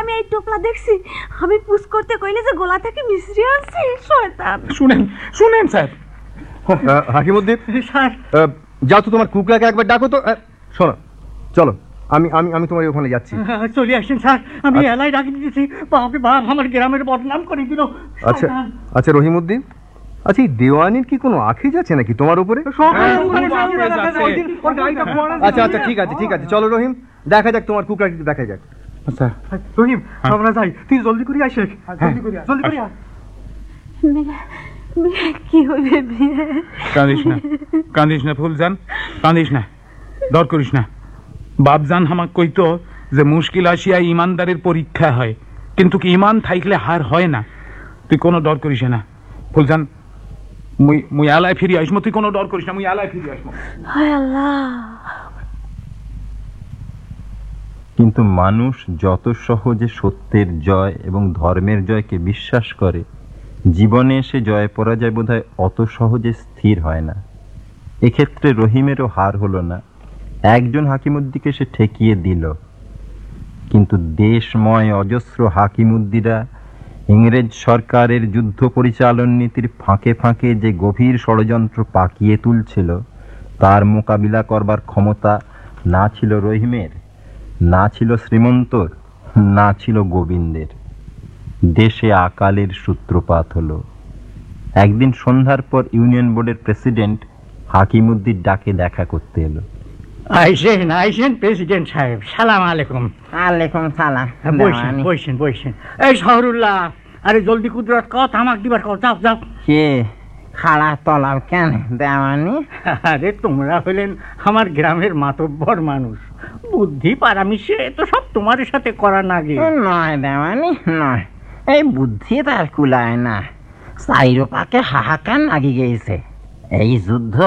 আমি এই টোপলা দেখছি, আমি পুষ করতে কইলে যে গোলা থেকে মিশ্রি আছে শয়তান। শুনেন শুনেন স্যার। হাকিমুদ্দিন স্যার যাও তো, তোমার কুকরাকে একবার ডাকো তো। শোনো, চলো, আমি আমি আমি তোমার ওখানে যাচ্ছি। চলে আসছেন স্যার, আমি এলাই ডাকি দিতেছি। বাপরে বাপ, আমার গ্রামের বদনাম করে দিল। আচ্ছা আচ্ছা রহিমউদ্দিন, আচ্ছা এই দেওয়ানির কি কোনো আখিজ আছে নাকি তোমার উপরে? আচ্ছা আচ্ছা, ঠিক আছে ঠিক আছে, চলো রহিম, দেখা যাক তোমার কুকরা, দেখা যাক। আচ্ছা রহিম, আমরা যাই, তুই জলদি করে আসে, জলদি করে জলদি করে। কি হইবে বিয়ে? কাঁদিস না, কাঁদিস না ফুলজান, কাঁদিস না, ডর করিস না। বাপজান আমাক কইতো যে মুশকিল আসিয়া ইমানদারের পরীক্ষা হয়, কিন্তু কি ইমান থাকলে হার হয় না। তুই কোনো ডর করিস না ফুলজান, মুই আলায় ফিরে আসবো, তুই কোনো ডর করিস না, মুই আলায় ফিরে আসবো। হায় আল্লাহ। কিন্তু মানুষ যত সহজে সত্যের জয় এবং ধর্মের জয়কে বিশ্বাস করে, জীবনে এসে জয় পরাজয় বোধহয় অত সহজে স্থির হয় না। এক্ষেত্রে রহিমেরও হার হলো না, একজন হাকিমুদ্দিকে সে ঠেকিয়ে দিল। কিন্তু দেশময় অজস্র হাকিমুদ্দিরা ইংরেজ সরকারের যুদ্ধ পরিচালন নীতির ফাঁকে ফাঁকে যে গভীর ষড়যন্ত্র পাকিয়ে তুলছিল, তার মোকাবিলা করবার ক্ষমতা না ছিল রহিমের, না ছিল শ্রীমন্তর, না ছিল গোবিন্দের। দেশে আকালের সূত্রপাত হলো। একদিন সন্ধ্যার পর ইউনিয়ন বোর্ডের প্রেসিডেন্ট হাকিমুদ্দির ডাকে দেখা করতে এলো। আইসেন আইসেন প্রেসিডেন্ট সাহেব, সালাম আলাইকুম। আলাইকুম সালাম। বসেন বসেন বসেন। এই শহরুল্লাহ, আরে জলদি কুদরত কত আমাকে দিবার কত, যাও যাও। কে খাড়া তলাও কেন দেওয়ানি? আরে তোমরা হলেন আমার গ্রামের মাতব্বর মানুষ, বুদ্ধি পারামিশে তো সব তোমার সাথে করা নাগে। নয় দেওয়ানি নয়, এই বুদ্ধি তার কুলায় না, চাইরো পাকে হাহাকার লাগি গেছে। এই যুদ্ধ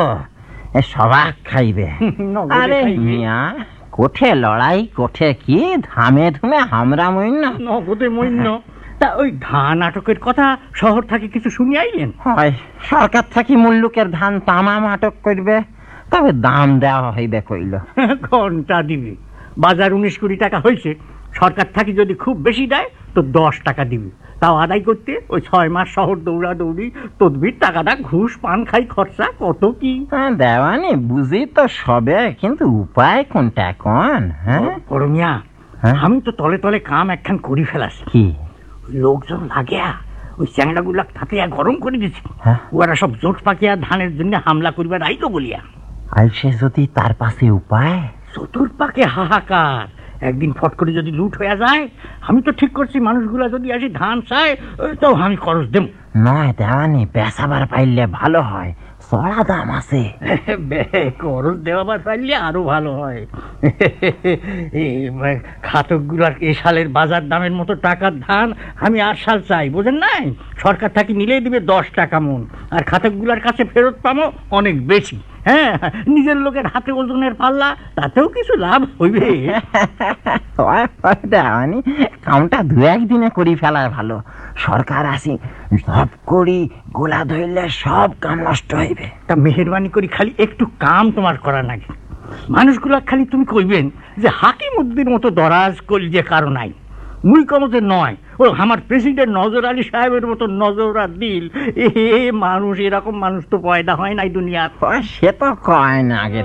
সবাক খাইবে। আরে মিয়া, কোঠে লড়াই, কোঠে কি ধামে ধুমে হামরা মইন্য নগদে মইন্য। তা ওই ধান আটকের কথা শহর থেকে কিছু শুনি আইলেন? হয় সরকার থাকি মুল্লুকের ধান তামাম আটক করবে, তবে দাম দেওয়া হইবে কইল। ঘন্টা দিবি, বাজার 19 কোটি টাকা হয়েছে, সরকার থাকি যদি খুব বেশি দেয় তো 10 টাকা দিবি। তাও আদায় করতে ওই 6 মাস শহর দৌড়া দৌড়ি, তদবির টাকাটা ঘুষ পান খাই খরচা কত কি। দেওয়ানি বুঝি তো সবে, কিন্তু উপায় কোনটা কোন? হ্যাঁ করমিয়া, আমি তো তলে তলে কাম একখান করি ফেলাছি। কি? লোকজন লাগিয়া ওই চ্যাংড়া গুলা তাতে গরম করে দিছি, ওরা সব জোট পাকিয়া ধানের জন্য হামলা করিবার আইতো বলিয়া। আইসে যদি তার পাশে উপায়? চতুর্পাকে হাহাকার, একদিন ফট করে যদি লুট হয়ে যায়, আমি তো ঠিক করছি মানুষগুলা যদি আসি ধান চায় তো আমি খরচ দেব। নয় দেওয়ানি, বেচাবার পাইলে ভালো হয়, চড়া দাম আছে। খরচ দেওয়াবার পাইলে আরো ভালো হয়। খাতক গুলার এ সালের বাজার দামের মতো টাকার ধান আমি আর সাল চাই, বোঝেন নাই? সরকার থাকি নিলেই দিবে 10 টাকা মন, আর খাতক গুলার কাছে ফেরত পাবো অনেক বেশি। হ্যাঁ, নিজের লোকের হাতে ওজনের পাল্লা, তাতেও কিছু লাভ হইবে। দেওয়ানি, কামটা 2-1 দিনে করি ফেলায় ভালো। সরকার আসি সব করি গোলা ধরলে সব কাম নষ্ট হইবে। তা মেহরবানি করি খালি একটু কাম তোমার করা নাকি। মানুষগুলা খালি তুমি কইবেন যে হাকিমুদ্দির মতো দরাজ কলিজে কারো নাই, মুই কমতে নয়, ও আমার প্রেসিডেন্ট নজর আলী সাহেবের মতো নজর আর দিল। মানুষ, এরকম মানুষ তো পয়দা হয় নাই দুনিয়ার। সে তো কয় না আগে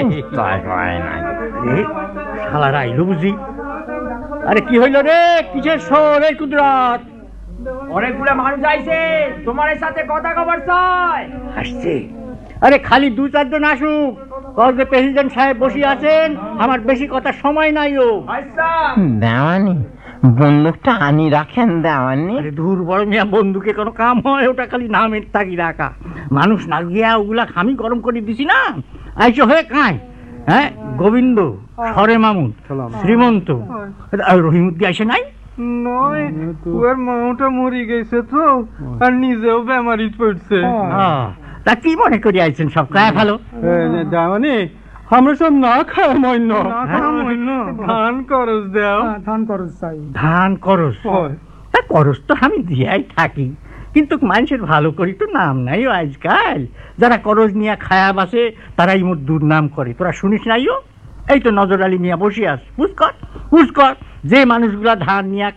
শালারা আইলো বুঝি। আরে কি হইল রে, কিসের শোর? এই কুদরত, অনেকগুলো মানুষ আইছে তোমার সাথে কথা খবর চাই। আসছে? আরে খালি 2-4 জন আসুক, কবে প্রেসিডেন্ট সাহেব বসে আছেন, আমার বেশি কথা সময় নাই। ও দেওয়ানি, বন্দুকটা আনি রাখেন দেওয়ানি। আরে দূর বড় মিয়া, বন্দুকে কোনো কাম হয়? ওটা খালি নামের তাগি রাখা। মানুষ না গিয়া ওগুলা আমি গরম করে দিছি না। আইসো হয়ে কায়, হ্যাঁ, গোবিন্দ, সরে মামুন, শ্রীমন্ত, রহিমুদ্দি আইসে নাই? নয়, ওর মাওটা মরে গেছে তো, আর নিজেও বেমারি পড়ছে। তা কি মনে করি আইছেন সব কায়া ভালো? মানে আমরা সব না খায় মইন্য, ধান করস দেও। ধান করস চাই। ধান করস? তা করস তো আমি দিয়াই থাকি, কিন্তু মানুষের ভালো করি তো নাম নাই আজকাল। যারা করজ নিয়ে খায়া বাসে তারাই মোর দুর্নাম করে, তোরা শুনিস নাইও? এই তো নজর আলী মিয়া বসে আস, বুঝ কর যে মানুষগুলা ধান নিয়ে